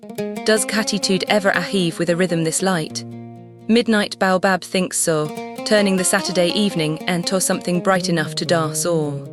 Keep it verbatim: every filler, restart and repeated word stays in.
Does catitude ever ahive with a rhythm this light? Midnight Baobab thinks so, turning the Saturday evening into something bright enough to dance o'er.